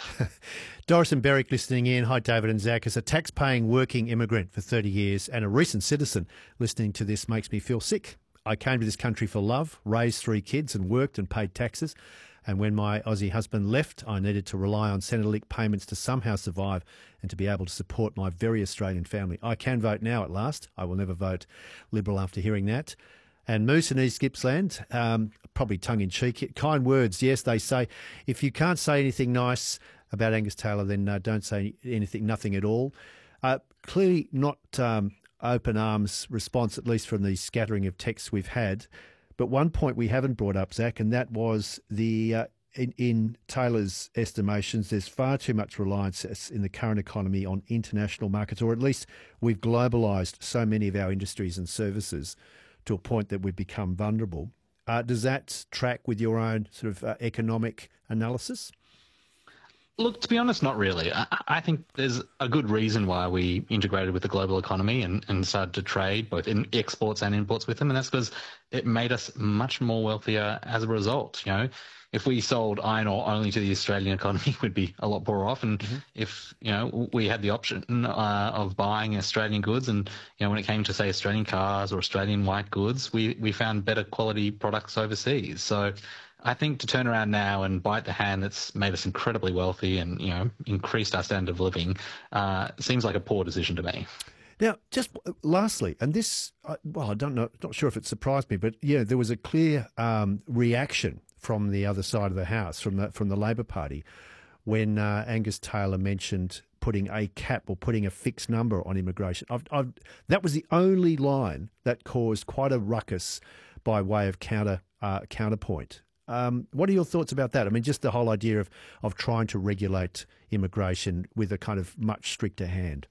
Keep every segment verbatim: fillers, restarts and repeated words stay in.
off. Doris and Berwick listening in. Hi, David and Zach. As a tax-paying working immigrant for thirty years and a recent citizen, listening to this makes me feel sick. I came to this country for love, raised three kids and worked and paid taxes. And when my Aussie husband left, I needed to rely on Centrelink payments to somehow survive and to be able to support my very Australian family. I can vote now at last. I will never vote Liberal after hearing that. And Moose in East Gippsland, um, probably tongue-in-cheek, kind words. Yes, they say, if you can't say anything nice about Angus Taylor, then uh, don't say anything, nothing at all. Uh, clearly not um, open arms response, at least from the scattering of texts we've had. But one point we haven't brought up, Zach, and that was the uh, in, in Taylor's estimations, there's far too much reliance in the current economy on international markets, or at least we've globalised so many of our industries and services to a point that we've become vulnerable. Uh, does that track with your own sort of uh, economic analysis? Look, to be honest, not really. I, I think there's a good reason why we integrated with the global economy and, and started to trade both in exports and imports with them, and that's because it made us much more wealthier as a result. You know, if we sold iron ore only to the Australian economy, we'd be a lot poorer off. And mm-hmm. if, you know, we had the option uh, of buying Australian goods and, you know, when it came to, say, Australian cars or Australian white goods, we, we found better quality products overseas. So I think to turn around now and bite the hand that's made us incredibly wealthy and, you know, increased our standard of living uh, seems like a poor decision to me. Now, just lastly, and this, well, I don't know, not sure if it surprised me, but yeah, there was a clear um, reaction from the other side of the House, from the from the Labor Party, when uh, Angus Taylor mentioned putting a cap or putting a fixed number on immigration. I've, I've, that was the only line that caused quite a ruckus by way of counter uh, counterpoint. Um, what are your thoughts about that? I mean, just the whole idea of, of trying to regulate immigration with a kind of much stricter hand.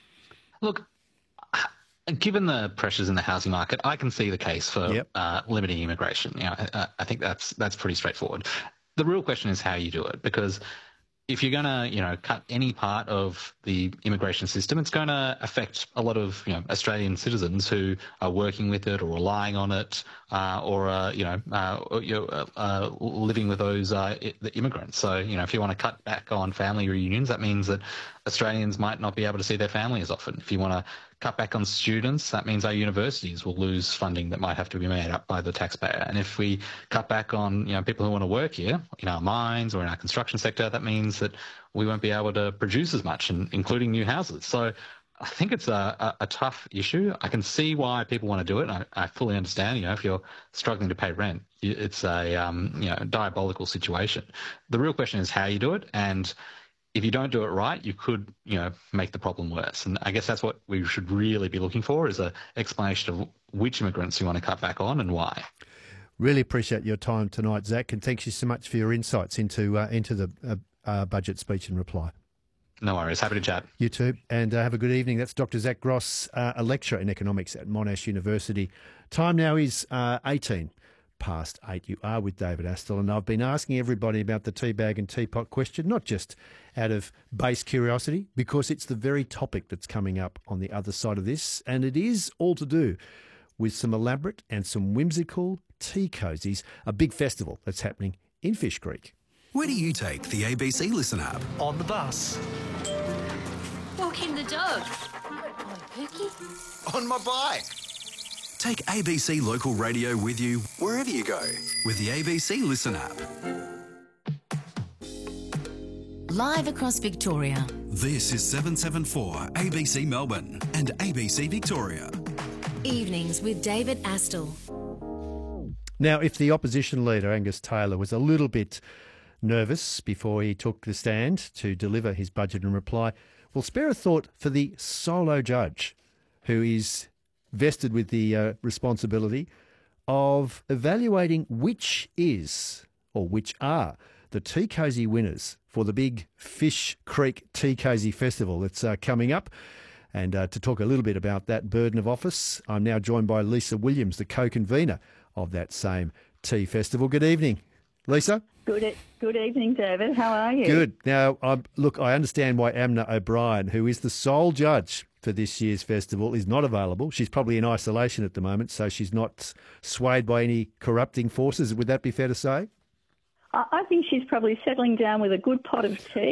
Look, given the pressures in the housing market, I can see the case for yep. uh, limiting immigration. You know, I, I think that's that's pretty straightforward. The real question is how you do it, because if you're going to, you know, cut any part of the immigration system, it's going to affect a lot of, you know, Australian citizens who are working with it or relying on it, uh, or uh, you know, uh, you know uh, uh, living with those uh, the immigrants. So, you know, if you want to cut back on family reunions, that means that Australians might not be able to see their family as often. If you want to cut back on students, that means our universities will lose funding that might have to be made up by the taxpayer. And if we cut back on, you know, people who want to work here in our mines or in our construction sector, that means that we won't be able to produce as much, and including new houses. So I think it's a, a, a tough issue. I can see why people want to do it. I, I fully understand, you know, if you're struggling to pay rent, it's a, um, you know, diabolical situation. The real question is how you do it, and if you don't do it right, you could, you know, make the problem worse. And I guess that's what we should really be looking for, is an explanation of which immigrants you want to cut back on and why. Really appreciate your time tonight, Zach, and thank you so much for your insights into uh, into the uh, uh, budget speech and reply. No worries. Happy to chat. You too. And uh, have a good evening. That's Doctor Zach Gross, uh, a lecturer in economics at Monash University. Time now is uh, eighteen past eight. You are with David Astle, and I've been asking everybody about the teabag and teapot question, not just out of base curiosity, because it's the very topic that's coming up on the other side of this, and it is all to do with some elaborate and some whimsical tea cozies, a big festival that's happening in Fish Creek. Where do you take the A B C Listen app? On the bus. Walking the dog. On Pookie. On my bike. Take A B C Local Radio with you wherever you go with the A B C Listen app. Live across Victoria. This is seven seven four A B C Melbourne and A B C Victoria. Evenings with David Astle. Now, if the opposition leader, Angus Taylor, was a little bit nervous before he took the stand to deliver his budget and reply, we'll spare a thought for the solo judge who is vested with the uh, responsibility of evaluating which is, or which are, the Tea Cosy winners for the big Fish Creek Tea Cosy Festival that's uh, coming up. And uh, to talk a little bit about that burden of office, I'm now joined by Lisa Williams, the co-convener of that same tea festival. Good evening, Lisa. Good e- good evening, David. How are you? Good. Now, um, look, I understand why Amna O'Brien, who is the sole judge for this year's festival, is not available. She's probably in isolation at the moment, so she's not swayed by any corrupting forces. Would that be fair to say? I, I think she's probably settling down with a good pot of tea